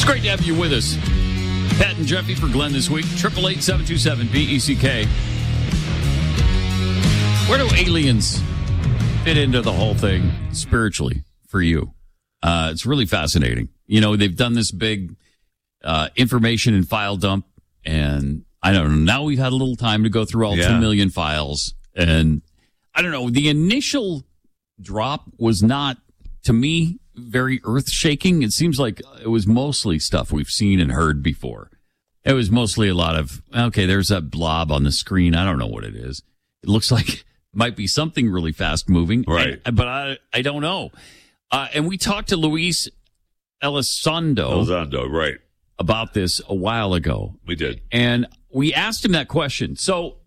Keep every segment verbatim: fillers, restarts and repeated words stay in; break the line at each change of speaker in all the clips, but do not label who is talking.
great to have you with us. Pat and Jeffy for Glenn this week. eight eight eight, seven two seven, B E C K. Where do aliens fit into the whole thing spiritually for you? Uh, it's really fascinating. You know, they've done this big uh, information and file dump, and I don't know. Now we've had a little time to go through all yeah. two million files, and I don't know. The initial drop was not, to me, very earth-shaking. It seems like it was mostly stuff we've seen and heard before. It was mostly a lot of, okay, there's that blob on the screen. I don't know what it is. It looks like it might be something really fast-moving,
right?
I, but I I don't know. Uh, and we talked to Luis Elizondo,
Elizondo, right,
about this a while ago.
We did.
And we asked him that question. So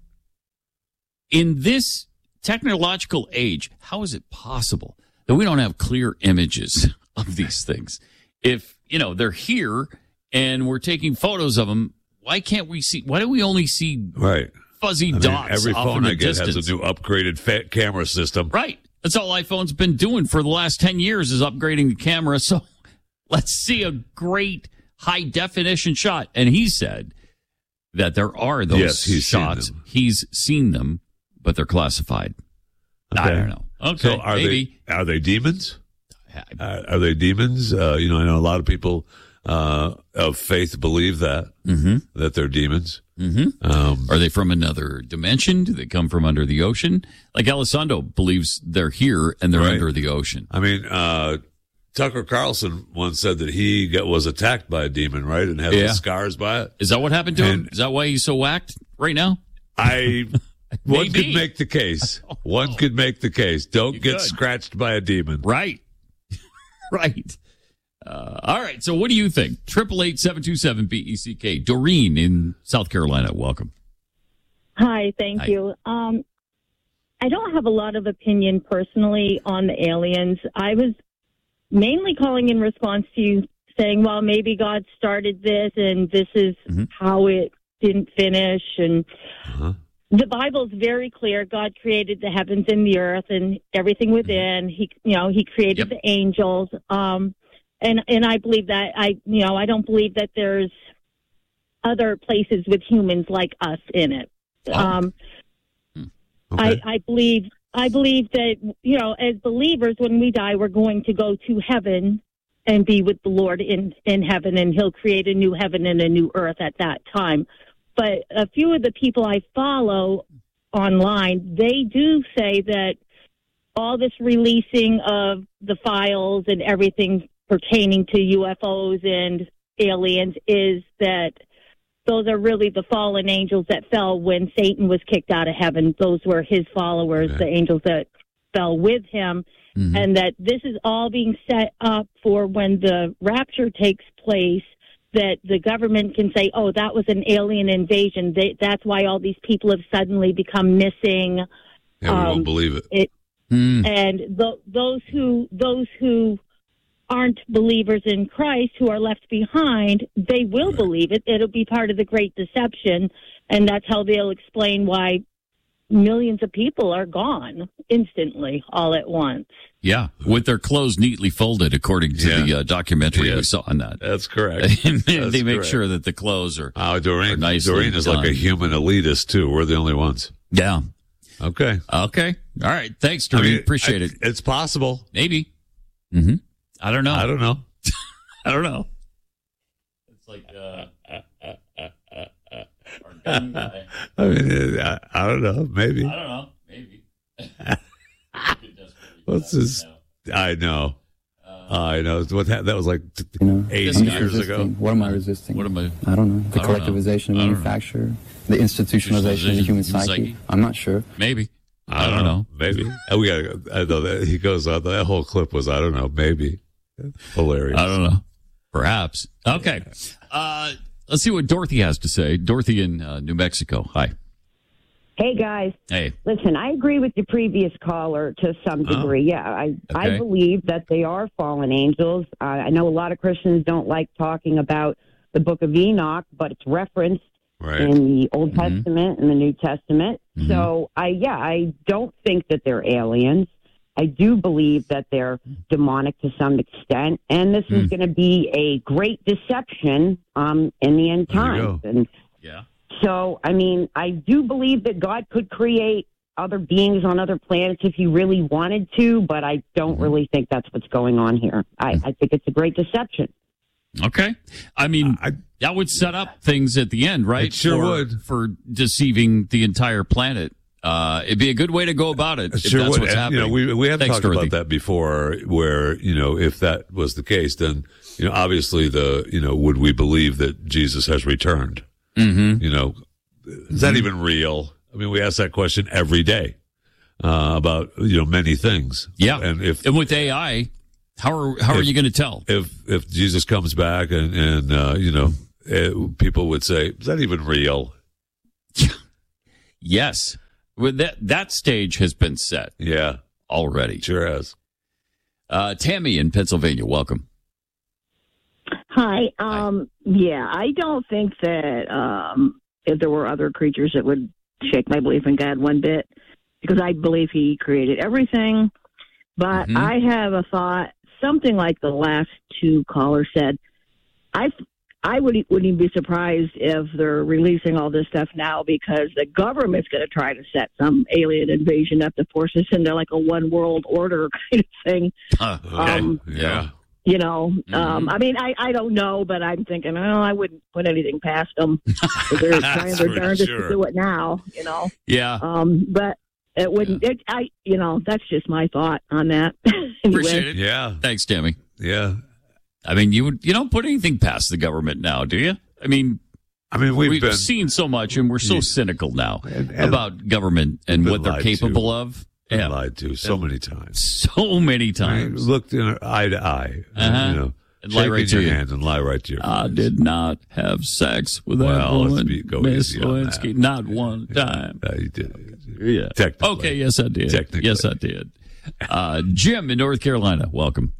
in this technological age, how is it possible that we don't have clear images of these things? If, you know, they're here and we're taking photos of them, why can't we see? Why do we only see
right
fuzzy
I mean,
dots?
Every
off
phone
in the
I get
distance?
has a new upgraded fa- camera system.
Right. That's all iPhone's been doing for the last ten years is upgrading the camera. So let's see a great high definition shot. And he said that there are those
yes, he's
shots.
Seen them.
He's seen them, but they're classified.
Okay.
I don't know. Okay,
so are
maybe.
they are they demons? Uh, are they demons? Uh, you know, I know a lot of people uh, of faith believe that
mm-hmm.
that they're demons.
Mm-hmm.
Um,
are they from another dimension? Do they come from under the ocean? Like Elizondo believes they're here and they're
right.
under the ocean.
I mean, uh, Tucker Carlson once said that he got, was attacked by a demon, right, and has
yeah.
the scars by it.
Is that what happened to
and
him? Is that why he's so whacked right now?
I one
Maybe.
could make the case. One could make the case. Don't
You
get
could.
scratched by a demon.
Right. right. Uh, all right. So what do you think? eight eight eight, seven two seven, B E C K. Doreen in South Carolina. Welcome.
Hi. Thank
Hi.
you. Um, I don't have a lot of opinion personally on the aliens. I was mainly calling in response to you saying, well, maybe God started this and this is
mm-hmm.
how it didn't finish. And
Uh-huh.
the Bible's very clear. God created the heavens and the earth and everything within. He, you know, he created
Yep.
the angels. Um, and, and I believe that I, you know, I don't believe that there's other places with humans like us in it.
Oh.
Um,
Okay.
I, I believe, I believe that, you know, as believers, when we die, we're going to go to heaven and be with the Lord in, in heaven, and he'll create a new heaven and a new earth at that time. But a few of the people I follow online, they do say that all this releasing of the files and everything pertaining to U F Os and aliens is that those are really the fallen angels that fell when Satan was kicked out of heaven. Those were his followers,
Okay.
the angels that fell with him.
Mm-hmm.
And that this is all being set up for when the rapture takes place, that the government can say, oh, that was an alien invasion. They, that's why all these people have suddenly become missing.
Yeah, we
um,
won't believe it.
It,
Mm.
and th- those who those who aren't believers in Christ, who are left behind, they will
Right.
believe it. It'll be part of the Great Deception, and that's how they'll explain why millions of people are gone instantly, all at once.
Yeah, with their clothes neatly folded, according to
Yeah.
the uh, documentary we
Yes.
saw on that.
That's correct.
they
That's
make
correct.
sure that the clothes are.
Oh, Doreen,
Are nicely
Doreen is like a
done.
human elitist, too. We're the only ones.
Yeah.
Okay.
Okay. All right. Thanks,
I
Doreen.
mean,
Appreciate
I-
it.
It's possible.
Maybe. Mm-hmm. I don't know.
I don't know.
I don't know. It's like uh, our gun guy.
I mean, I, I don't know. Maybe.
I don't know. Maybe.
What's this? I know. I know. What that, that was like t-
You know,
eight
This
I'm
guy-
just
years
resisting.
ago.
What am I resisting?
What am I?
I don't know. The
I don't know.
collectivization of
I don't know.
manufacture, the institutionalization of the human psyche.
psyche.
I'm not sure.
Maybe.
I don't, know. Maybe. Oh, we got. I know that he goes on. That whole clip was. I don't know. Maybe. Hilarious.
I don't know. Perhaps. Okay. Uh, let's see what Dorothy has to say. Dorothy in uh, New Mexico. Hi.
Hey, guys.
Hey.
Listen, I agree with the previous caller to some
Oh.
degree. Yeah, I,
Okay.
I believe that they are fallen angels. Uh, I know a lot of Christians don't like talking about the book of Enoch, but it's referenced
Right.
in the Old
Mhm.
Testament and the New Testament.
Mhm.
So, I yeah, I don't think that they're aliens. I do believe that they're demonic to some extent, and this mm. is going to be a great deception um, in the end times. And
yeah.
So, I mean, I do believe that God could create other beings on other planets if he really wanted to, but I don't mm-hmm. really think that's what's going on here. I, I think it's a great deception.
Okay. I mean,
uh, I,
that would set up things at the end, right?
It sure
for,
would. For
deceiving the entire planet. Uh, it'd be a good way to go about it.
It
if
sure
that's
would.
what's
And,
happening.
you know, we, we have
Thanks,
talked
Dorothy.
about that before, where, you know, if that was the case, then, you know, obviously the, you know, would we believe that Jesus has returned?
Mm-hmm.
You know, is that even real? I mean, we ask that question every day uh, about, you know, many things.
Yeah.
And if
and with A I, how are how
if,
are you going to tell?
If if Jesus comes back and, and uh, you know, it, people would say, is that even real?
Yes. Well, that, that stage has been set.
Yeah.
Already.
Sure has.
Uh, Tammy in Pennsylvania, welcome.
Hi. Um, Hi. Yeah, I don't think that um, if there were other creatures, it would shake my belief in God one bit, because I believe he created everything. But
mm-hmm.
I have a thought, something like the last two callers said. I I would, wouldn't even be surprised if they're releasing all this stuff now, because the government's going to try to set some alien invasion up to force us into like a one world order kind of thing.
Uh, okay.
um,
yeah.
You know,
mm-hmm.
um, I mean, I, I don't know, but I'm thinking, oh, I wouldn't put anything past them. They're trying their darndest
sure.
to do it now, you know.
Yeah.
Um, but it wouldn't.
Yeah.
It, I, you know, that's just my thought on that. Anyway.
Appreciate it.
Yeah.
Thanks, Tammy.
Yeah.
I mean, you would you don't put anything past the government now, do you? I mean,
I mean, we've,
we've
been,
seen so much, and we're so
yeah.
cynical now
and, and
about government and what they're capable
to.
of.
Been
Yeah.
lied to so many times.
So many
I mean,
times.
looked in eye to eye.
Uh-huh.
You know,
And lie
shake
right
in
to
your
you.
hand and lie right to your
I
face.
did not have sex with that
Well, let's
woman,
be- go
Miss
easy on that.
Lewinsky. Not one time.
Uh, you did.
Yeah.
Technically.
Okay, yes, I did.
Technically.
Yes, I did. Uh, Jim in North Carolina, welcome.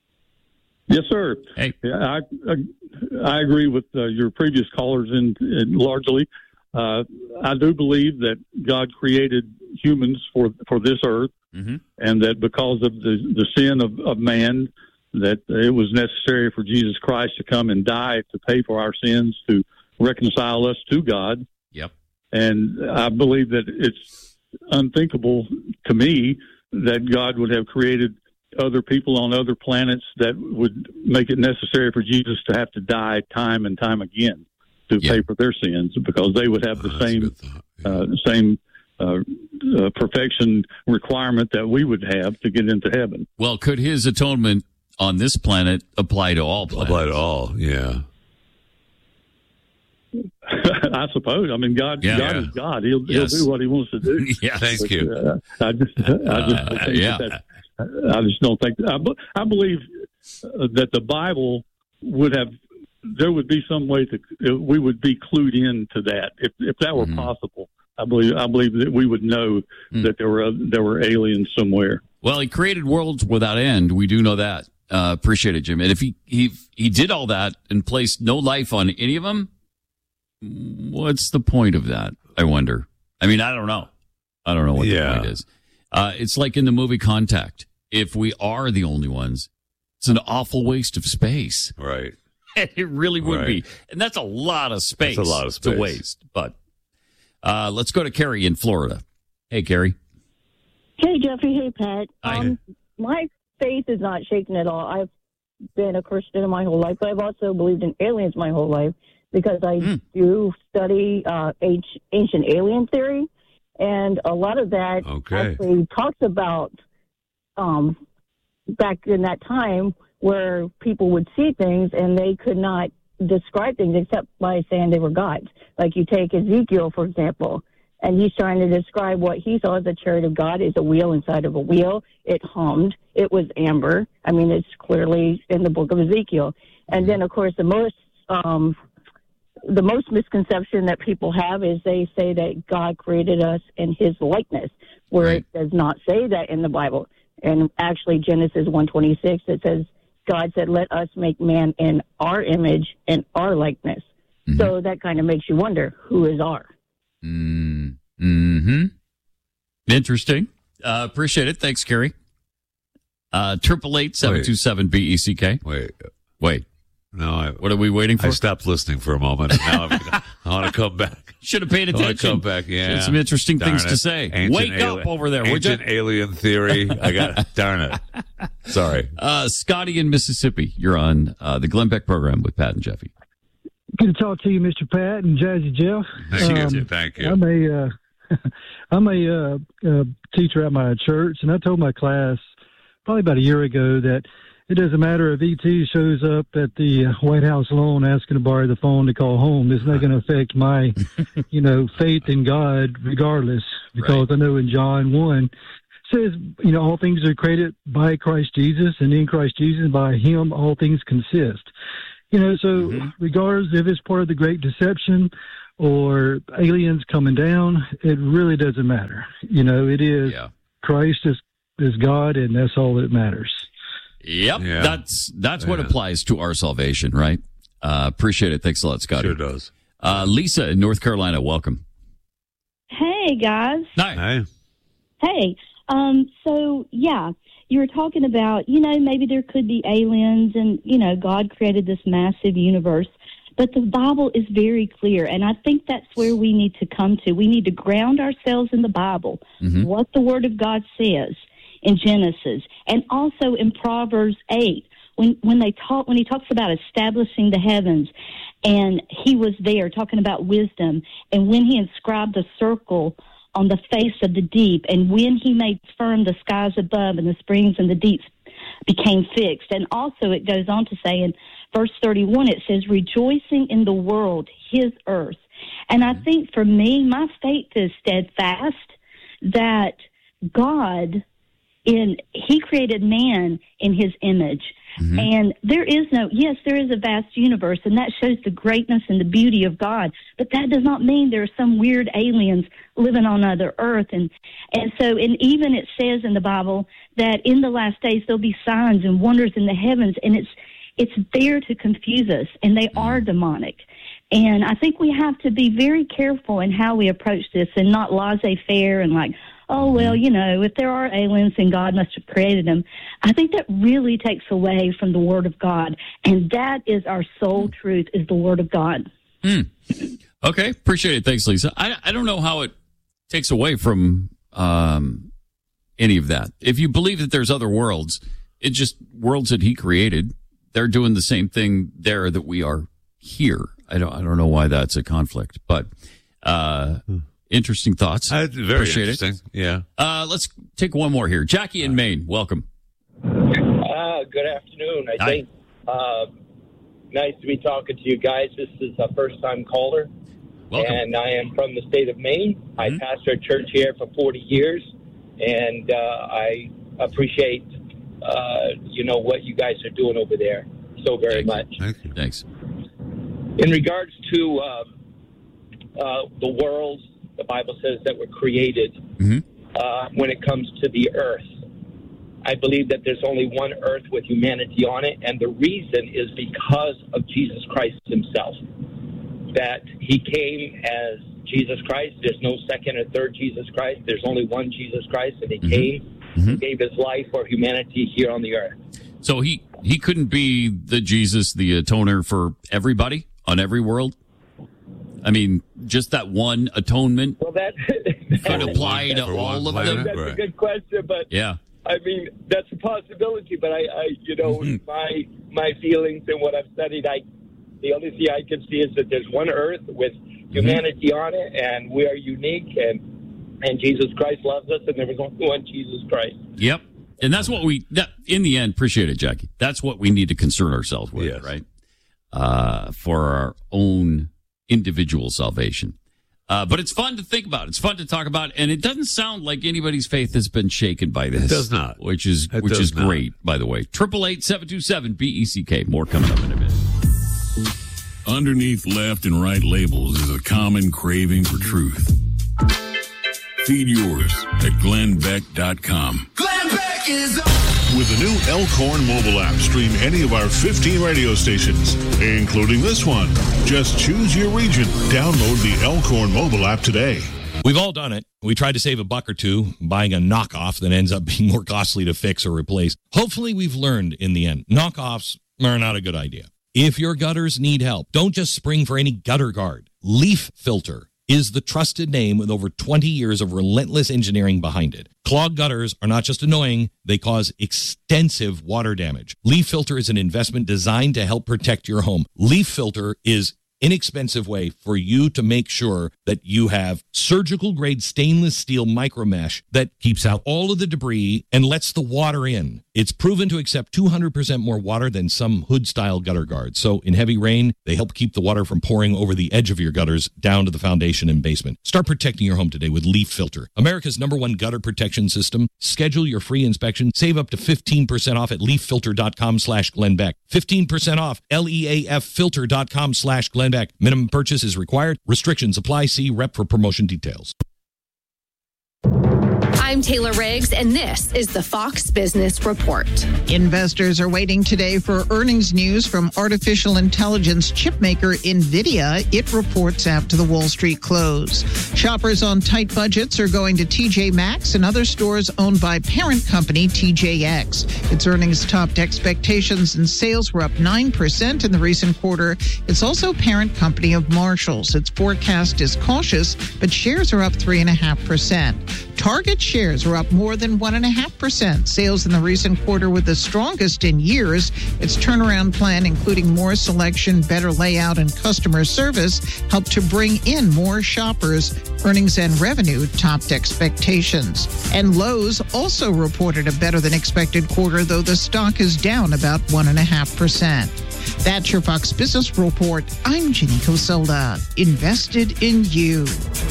Yes, sir.
Hey.
Yeah, I I, I agree with uh, your previous callers in, in largely. Uh, I do believe that God created humans for for this earth,
mm-hmm.
and that because of the, the sin of, of man, that it was necessary for Jesus Christ to come and die to pay for our sins, to reconcile us to God.
Yep.
And I believe that it's unthinkable to me that God would have created other people on other planets that would make it necessary for Jesus to have to die time and time again to
Yeah.
pay for their sins, because they would have the
Oh, that's a
same
good thought. Yeah.
uh, same uh, uh, perfection requirement that we would have to get into heaven.
Well, could his atonement on this planet apply to all planets?
Apply to all, yeah.
I suppose. I mean, God,
Yeah.
God
Yeah.
is God. He'll,
Yes.
he'll do what He wants to do.
Yes.
Thank
But,
you.
uh, I just, I just
Uh,
don't think
yeah.
that, that I just don't think. I, be- I believe uh, that the Bible would have. There would be some way to we would be clued in to that if if that were
Mhm.
possible. I believe I believe that we would know
Mm.
that there were oth- there were aliens somewhere.
Well, he created worlds without end. We do know that. Uh, appreciate it, Jim. And if he, he, he did all that and placed no life on any of them, what's the point of that? I wonder. I mean, I don't know. I don't know what
Yeah.
the point is. Uh, it's like in the movie Contact. If we are the only ones, it's an awful waste of space.
Right.
It really would
Right.
be. And that's a lot of space,
That's a lot of space.
to waste. But uh, let's go to Carrie in Florida. Hey, Carrie.
Hey, Jeffrey. Hey, Pat.
Hi.
Um, my faith is not shaken at all. I've been a Christian my whole life, but I've also believed in aliens my whole life because I
Mm.
do study uh, ancient, ancient alien theory, and a lot of that
Okay.
actually talks about um, back in that time where people would see things and they could not describe things except by saying they were gods. Like you take Ezekiel, for example, and he's trying to describe what he saw as a chariot of God is a wheel inside of a wheel. It hummed. It was amber. I mean, it's clearly in the book of Ezekiel. And then, of course, the most um, the most misconception that people have is they say that God created us in his likeness, where
Right.
it does not say that in the Bible. And actually, Genesis one twenty-six, it says, God said, let us make man in our image and our likeness.
Mhm.
So that kind of makes you wonder, who is our?
Mm, hmm Interesting. Uh, appreciate it. Thanks, Carrie. Uh, triple eight seven two seven B E C K.
Wait,
wait.
No, I,
what are we waiting for?
I stopped listening for a moment. And now I'm, I want to come back.
Should have paid attention.
I want to come back. Yeah,
some interesting
darn
things
it.
to say.
Ancient
Wake
ali-
up over there.
Ancient alien theory. I got darn it. Sorry.
Uh, Scotty in Mississippi. You're on uh, the Glenn Beck program with Pat and Jeffy.
Good to talk to you, Mister Pat and Jazzy Jeff.
Thank
um,
you. Thank you.
I'm a, uh, I'm a uh, uh, teacher at my church, and I told my class probably about a year ago that it doesn't matter if E T shows up at the White House lawn asking to borrow the phone to call home. It's not going to affect my, you know, faith in God regardless, because right. I know in John one says, you know, all things are created by Christ Jesus, and in Christ Jesus, by him, all things consist. You know, so mm-hmm. regardless if it's part of the Great Deception or aliens coming down, it really doesn't matter. You know, it is yeah. Christ is, is God, and that's all that matters.
Yep,
yeah.
that's that's
yeah.
what applies to our salvation, right? Uh, appreciate it. Thanks a lot, Scotty.
Sure does.
Uh, Lisa in North Carolina, welcome.
Hey, guys.
Hi.
Hi.
Hey. Um, so, yeah, you were talking about, you know, maybe there could be aliens and, you know, God created this massive universe. But the Bible is very clear, and I think that's where we need to come to. We need to ground ourselves in the Bible, mm-hmm. what the Word of God says in Genesis, and also in Proverbs eight, when when they talk when he talks about establishing the heavens, and he was there talking about wisdom, and when he inscribed a circle on the face of the deep, and when he made firm the skies above, and the springs and the deeps became fixed. And also it goes on to say in verse thirty-one, it says, rejoicing in the world, his earth. And I think for me, my faith is steadfast that God In he created man in his image. Mm-hmm. And there is no, yes, there is a vast universe, and that shows the greatness and the beauty of God. But that does not mean there are some weird aliens living on other earth. And, and so, and even it says in the Bible that in the last days there'll be signs and wonders in the heavens, and it's, it's there to confuse us, and they are demonic. And I think we have to be very careful in how we approach this and not laissez-faire and like, oh, well, you know, if there are aliens, then God must have created them. I think that really takes away from the Word of God, and that is our sole truth, is the Word of God.
Mm. Okay, appreciate it. Thanks, Lisa. I, I don't know how it takes away from um, any of that. If you believe that there's other worlds, it's just worlds that he created. They're doing the same thing there that we are here. I don't, I don't know why that's a conflict, but... Uh, hmm. Interesting thoughts.
Uh, very
Appreciate
interesting.
It.
Yeah.
Uh, let's take one more here. Jackie in Maine, welcome.
Uh, good afternoon. I
Hi.
think uh, nice to be talking to you guys. This is a first-time caller.
Welcome.
And I am from the state of Maine. Mm-hmm. I pastor a church here for forty years, and uh, I appreciate, uh, you know, what you guys are doing over there so very
Thanks.
much.
Thank you.
Thanks.
In regards to uh, uh, the world, the Bible says that we're created
mm-hmm.
uh, when it comes to the earth. I believe that there's only one earth with humanity on it, and the reason is because of Jesus Christ himself. That he came as Jesus Christ. There's no second or third Jesus Christ. There's only one Jesus Christ, and he mm-hmm. came
mm-hmm.
and gave his life for humanity here on the earth.
So he, he couldn't be the Jesus, the atoner for everybody on every world? I mean, just that one atonement
well, that,
could apply to all of them?
That's a good question, but
yeah.
I mean, that's a possibility, but I, I you know, mm-hmm. my my feelings and what I've studied, I the only thing I can see is that there's one earth with humanity mm-hmm. on it, and we are unique, and and Jesus Christ loves us, and there was only one Jesus Christ.
Yep. And that's what we, that, in the end, appreciate it, Jackie. That's what we need to concern ourselves with, yes. right? Uh, for our own individual salvation. Uh, but it's fun to think about. It's fun to talk about, and it doesn't sound like anybody's faith has been shaken by this.
It does not.
Which is
it
which is
not.
great, by the way. Triple eight seven two seven B E C K. More coming up in a minute.
Underneath left and right labels is a common craving for truth. Feed yours at glenn beck dot com.
Glenn Beck is on.
With the new Elkhorn mobile app, stream any of our fifteen radio stations, including this one. Just choose your region. Download the Elkhorn mobile app today.
We've all done it. We tried to save a buck or two buying a knockoff that ends up being more costly to fix or replace. Hopefully we've learned in the end. Knockoffs are not a good idea. If your gutters need help, don't just spring for any gutter guard. Leaf Filter is the trusted name with over twenty years of relentless engineering behind it. Clogged gutters are not just annoying, they cause extensive water damage. Leaf Filter is an investment designed to help protect your home. Leaf Filter is inexpensive way for you to make sure that you have surgical grade stainless steel micro mesh that keeps out all of the debris and lets the water in. It's proven to accept two hundred percent more water than some hood style gutter guards. So in heavy rain, they help keep the water from pouring over the edge of your gutters down to the foundation and basement. Start protecting your home today with Leaf Filter, America's number one gutter protection system. Schedule your free inspection. Save up to fifteen percent off at leaf filter dot com slash Glenn Beck. fifteen percent off, L E A F filter dot com slash Glenn Beck. Minimum purchase is required. Restrictions apply. See rep for promotion details.
I'm Taylor Riggs, and this is the Fox Business Report.
Investors are waiting today for earnings news from artificial intelligence chipmaker NVIDIA. It reports after the Wall Street close. Shoppers on tight budgets are going to T J Maxx and other stores owned by parent company T J X. Its earnings topped expectations and sales were up nine percent in the recent quarter. It's also parent company of Marshalls. Its forecast is cautious, but shares are up three point five percent. Target shares are up more than one point five percent. Sales in the recent quarter were the strongest in years. Its turnaround plan, including more selection, better layout, and customer service, helped to bring in more shoppers. Earnings and revenue topped expectations. And Lowe's also reported a better-than-expected quarter, though the stock is down about one point five percent. That's your Fox Business Report. I'm Ginny Coselda. Invested in you.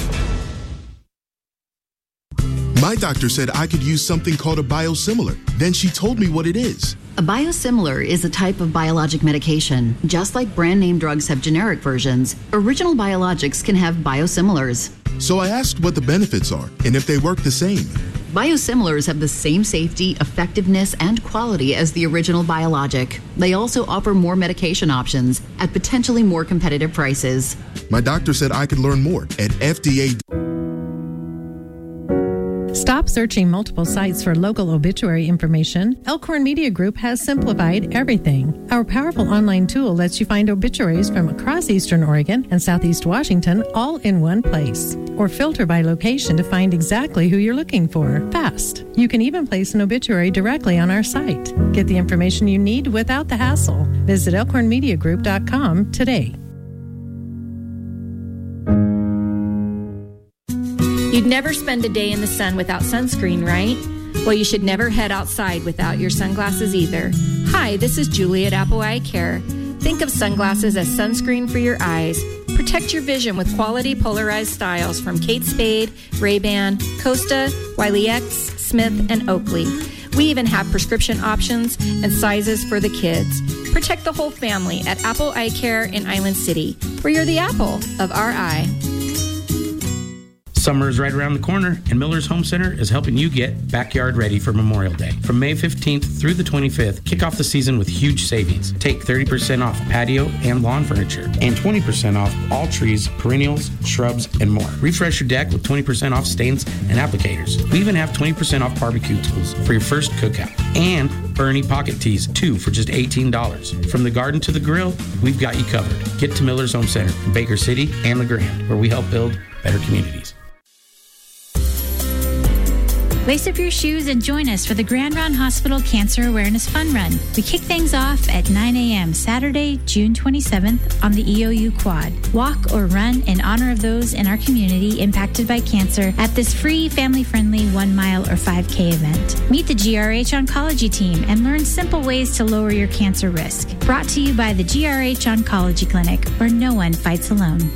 My doctor said I could use something called a biosimilar. Then she told me what it is.
A biosimilar is a type of biologic medication. Just like brand name drugs have generic versions, original biologics can have biosimilars.
So I asked what the benefits are and if they work the same.
Biosimilars have the same safety, effectiveness, and quality as the original biologic. They also offer more medication options at potentially more competitive prices.
My doctor said I could learn more at F D A.
Stop searching multiple sites for local obituary information. Elkhorn Media Group has simplified everything. Our powerful online tool lets you find obituaries from across Eastern Oregon and Southeast Washington all in one place. Or filter by location to find exactly who you're looking for fast. You can even place an obituary directly on our site. Get the information you need without the hassle. Visit elkhorn media group dot com today.
You'd never spend a day in the sun without sunscreen, right? Well, you should never head outside without your sunglasses either. Hi, this is Julie at Apple Eye Care. Think of sunglasses as sunscreen for your eyes. Protect your vision with quality polarized styles from Kate Spade, Ray-Ban, Costa, Wiley X, Smith, and Oakley. We even have prescription options and sizes for the kids. Protect the whole family at Apple Eye Care in Island City, where you're the apple of our eye.
Summer is right around the corner, and Miller's Home Center is helping you get backyard ready for Memorial Day. From May fifteenth through the twenty-fifth, kick off the season with huge savings. Take thirty percent off patio and lawn furniture, and twenty percent off all trees, perennials, shrubs, and more. Refresh your deck with twenty percent off stains and applicators. We even have twenty percent off barbecue tools for your first cookout. And Bernie pocket tees, two for just eighteen dollars. From the garden to the grill, we've got you covered. Get to Miller's Home Center in Baker City and La Grande, where we help build better communities.
Lace up your shoes and join us for the Grand Round Hospital Cancer Awareness Fun Run. We kick things off at nine a.m. Saturday, June twenty-seventh on the E O U Quad. Walk or run in honor of those in our community impacted by cancer at this free, family-friendly one mile or five K event. Meet the G R H Oncology team and learn simple ways to lower your cancer risk. Brought to you by the G R H Oncology Clinic, where no one fights alone.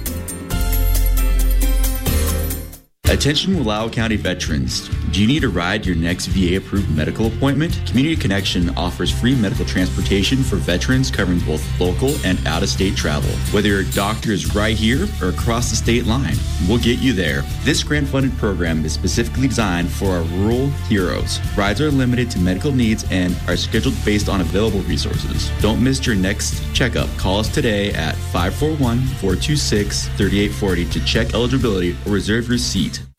Attention Wallowa County veterans. Do you need a ride to your next V A-approved medical appointment? Community Connection offers free medical transportation for veterans covering both local and out-of-state travel. Whether your doctor is right here or across the state line, we'll get you there. This grant-funded program is specifically designed for our rural heroes. Rides are limited to medical needs and are scheduled based on available resources. Don't miss your next checkup. Call us today at five four one, four two six, three eight four zero to check eligibility or reserve your seat.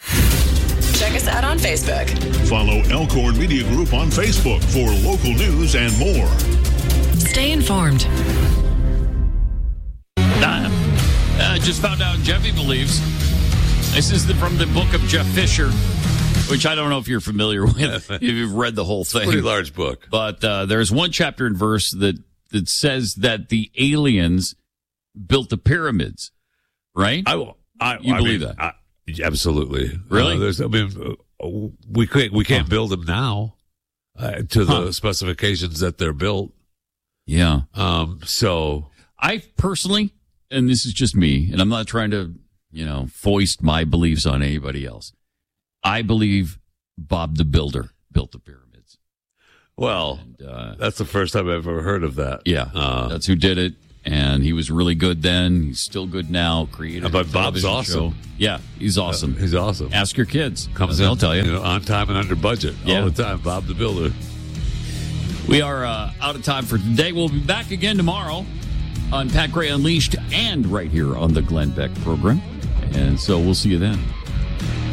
us out on Facebook.
Follow Elkhorn Media Group on Facebook for local news and more.
Stay informed.
I uh, just found out Jeffy believes. This is the, from the book of Jeff Fisher, which I don't know if you're familiar with, if you've read the whole thing.
It's a pretty large book.
But uh, there's one chapter and verse that, that says that the aliens built the pyramids, right?
I, I
you
I
believe
mean,
that?
I, Absolutely.
Really?
Uh, there's, I mean, uh, we can't, we can't huh. build them now uh, to huh. the specifications that they're built.
Yeah.
Um. So
I personally, and this is just me, and I'm not trying to, you know, foist my beliefs on anybody else. I believe Bob the Builder built the pyramids.
Well, and, uh, that's the first time I've ever heard of that.
Yeah, uh, that's who did it, and he was really good then. He's still good now. Created
but Bob's awesome.
Show. Yeah, he's awesome.
Uh, he's awesome.
Ask your kids.
Comes
They'll
in,
tell you.
you know, on time and under budget yeah. all the time. Bob the Builder.
We are uh, out of time for today. We'll be back again tomorrow on Pat Gray Unleashed and right here on the Glenn Beck program. And so we'll see you then.